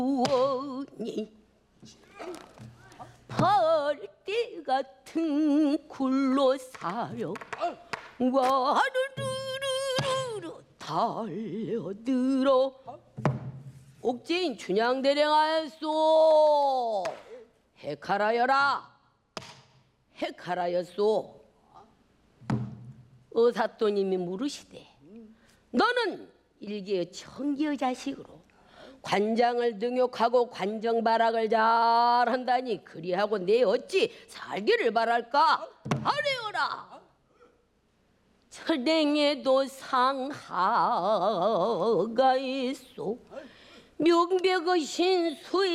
원이 벌떼 같은 굴로 사려 와르르르르 달려들어 옥제인 춘향대령하였소. 해카라여라. 해카라였소. 의사또님이 물으시되 너는 일개의 청기의 자식으로 관장을 등욕하고 관정발악을 잘한다니 그리하고 내 어찌 살기를 바랄까 하래어라. 철댕에도 상하가 있소. 명백의 신수의